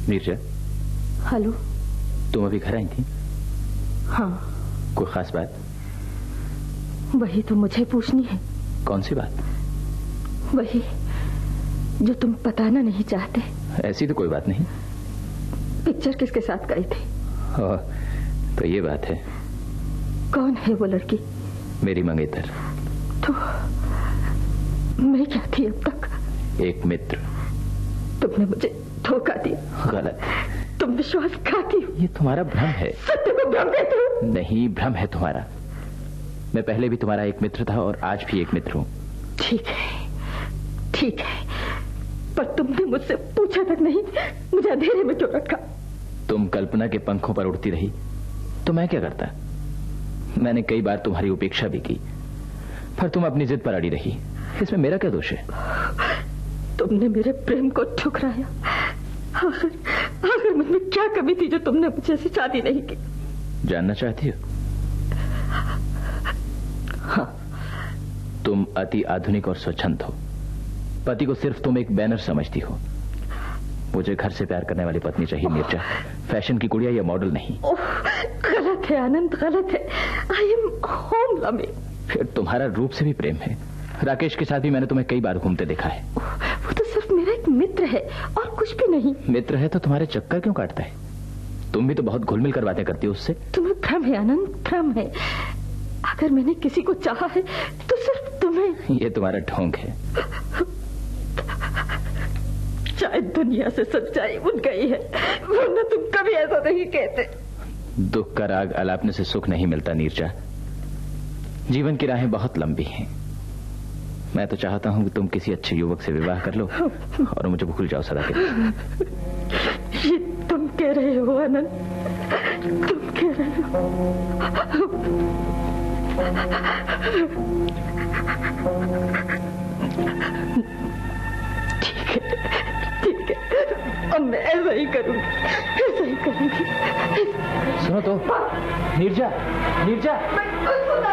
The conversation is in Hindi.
नीरजा। हेलो। तुम अभी घर आई थी? हाँ। कोई खास बात? वही तो मुझे पूछनी है। कौन सी बात? वही जो तुम बताना नहीं चाहते। ऐसी तो कोई बात नहीं। पिक्चर किसके साथ गई थी? तो ये बात है। कौन है वो लड़की? मेरी मंगेतर। तो मैं क्या थी अब तक? एक मित्र। तुमने मुझे धोखा दिया। गलत। तुम विश्वासघाती हो। ये तुम्हारा भ्रम है। सत्य को भ्रम कहते हो? नहीं, भ्रम है तुम्हारा। मैं पहले भी तुम्हारा एक मित्र था और आज भी एक मित्र हूँ। ठीक है, ठीक है, पर तुमने मुझसे पूछा तक नहीं, मुझे अंधेरे में क्यों रखा? तुम कल्पना के पंखों पर उड़ती रही तो मैं क्या करता? मैंने कई बार तुम्हारी उपेक्षा भी की, पर तुम अपनी जिद पर अड़ी रही। इसमें मेरा क्या दोष है? तुमने मेरे प्रेम को ठुकराया। आखिर मुझमें क्या कमी थी जो तुमने मुझे से शादी नहीं की? जानना चाहती हो? हाँ। तुम अति आधुनिक और स्वच्छंद हो। पति को सिर्फ तुम एक बैनर समझती हो। मुझे घर से प्यार करने वाली पत्नी चाहिए नीरजा, फैशन की गुड़िया या मॉडल नहीं। गलत है आनंद, गलत है। I am home loving. फिर तुम्हारा रूप से भी प्रेम है। राकेश के साथ भी मैंने तुम्हें कई बार घूमते देखा है। वो तो सिर्फ मेरा एक मित्र है और कुछ भी नहीं। मित्र है तो तुम्हारे चक्कर क्यों काटता है? तुम भी तो बहुत घुल मिल कर बातें करती हो उससे। तुम्हें भ्रम है आनंद, भ्रम है। अगर मैंने किसी को चाहा है तो सिर्फ तुम्हें। ये तुम्हारा ढोंग है। शायद दुनिया से सच्चाई उठ गई है, वरना तुम कभी ऐसा नहीं कहते। दुख का राग अलापने से सुख नहीं मिलता नीरजा। जीवन की राहें बहुत लंबी हैं। मैं तो चाहता हूं कि तुम किसी अच्छे युवक से विवाह कर लो और मुझे भूल जाओ सदा के लिए। ये तुम कह रहे हो आनंद, तुम कह रहे हो। ठीक है, ठीक है, अब मैं ऐसा ही करूंगी, ऐसा ही करूंगी। सुनो तो नीरजा, नीरजा।